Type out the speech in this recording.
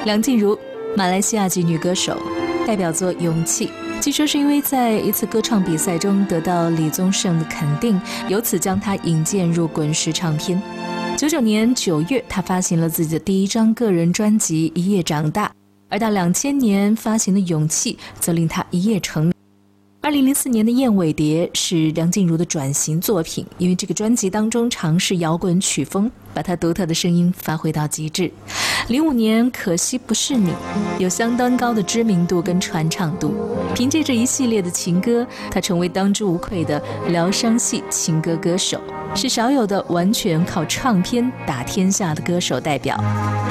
梁静茹，马来西亚籍女歌手，代表作《勇气》。据说是因为在一次歌唱比赛中得到李宗盛的肯定，由此将她引荐入滚石唱片。99年9月，她发行了自己的第一张个人专辑《一夜长大》，而到2000年发行的《勇气》则令她一夜成名。2004年的《燕尾蝶》是梁静茹的转型作品，因为这个专辑当中尝试摇滚曲风，把她独特的声音发挥到极致。05年《可惜不是你》有相当高的知名度跟传唱度，凭借着一系列的情歌，她成为当之无愧的疗伤系情歌歌手，是少有的完全靠唱片打天下的歌手代表。